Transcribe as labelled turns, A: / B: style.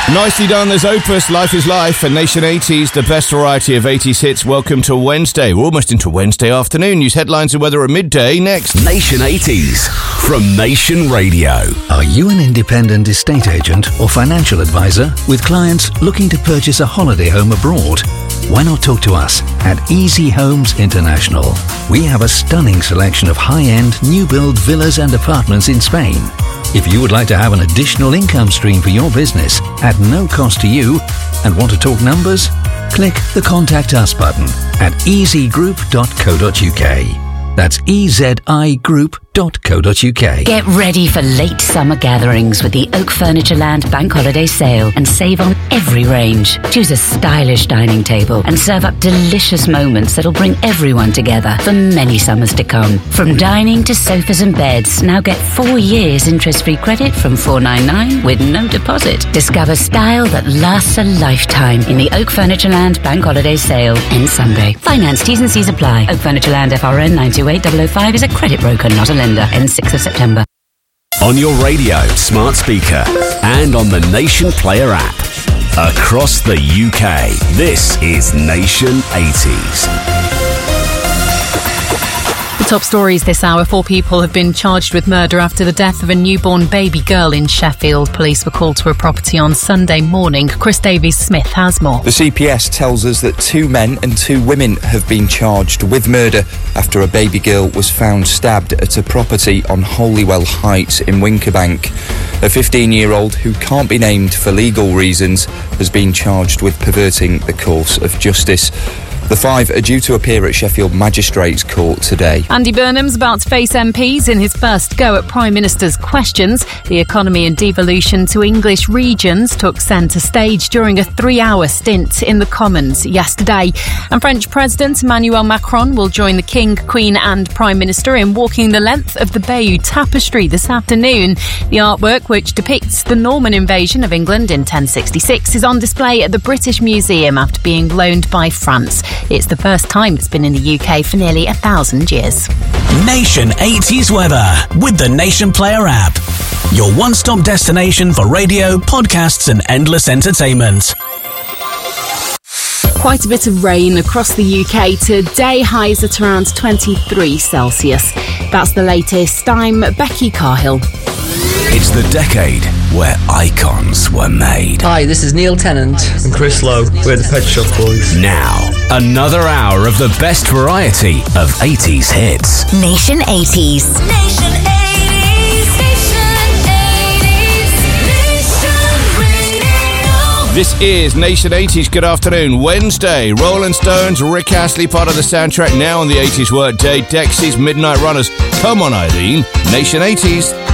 A: Nicely done, there's Opus, Life is Life, and Nation 80s, the best variety of 80s hits. Welcome to Wednesday. We're almost into Wednesday afternoon. News, headlines and weather at midday next.
B: Nation 80s from Nation Radio.
C: Are you an independent estate agent or financial advisor with clients looking to purchase a holiday home abroad? Why not talk to us at Easy Homes International? We have a stunning selection of high-end, new-build villas and apartments in Spain. If you would like to have an additional income stream for your business at no cost to you and want to talk numbers, click the Contact Us button at easygroup.co.uk. That's ezigroup.co.uk.
D: Get ready for late summer gatherings with the Oak Furniture Land Bank Holiday Sale and save on every range. Choose a stylish dining table and serve up delicious moments that'll bring everyone together for many summers to come. From dining to sofas and beds, now get 4 years interest-free credit from $499 with no deposit. Discover style that lasts a lifetime in the Oak Furniture Land Bank Holiday Sale. Ends Sunday. Finance T's and C's apply. Oak Furniture Land FRN 928005 is a credit broker, not a lender. Ends 6th of September.
B: On your radio, smart speaker, and on the Nation Player app. Across the UK, this is Nation 80s.
E: The top stories this hour. 4 people have been charged with murder after the death of a newborn baby girl in Sheffield. Police were called to a property on Sunday morning. Chris Davies-Smith has more.
F: The CPS tells us that 2 men and 2 women have been charged with murder after a baby girl was found stabbed at a property on Holywell Heights in Wincobank. A 15-year-old who can't be named for legal reasons has been charged with perverting the course of justice. The 5 are due to appear at Sheffield Magistrates Court today.
E: Andy Burnham's about to face MPs in his first go at Prime Minister's questions. The economy and devolution to English regions took centre stage during a 3-hour stint in the Commons yesterday. And French President Emmanuel Macron will join the King, Queen and Prime Minister in walking the length of the Bayeux Tapestry this afternoon. The artwork, which depicts the Norman invasion of England in 1066, is on display at the British Museum after being loaned by France. It's the first time it's been in the UK for nearly 1,000 years.
B: Nation 80s weather with the Nation Player app. Your one-stop destination for radio, podcasts and endless entertainment.
E: Quite a bit of rain across the UK today, highs at around 23 Celsius. That's the latest. I'm Becky Carhill.
B: It's the decade where icons were made.
G: Hi, this is Neil Tennant
H: and Chris Lowe. We're the Pet Shop Boys.
B: Now, another hour of the best variety of 80s hits.
D: Nation 80s. Nation 80s. Nation 80s.
A: This is Nation 80s. Good afternoon. Wednesday, Rolling Stones, Rick Astley, part of the soundtrack now on the 80s Workday. Dexys, Midnight Runners. Come on, Eileen. Nation 80s.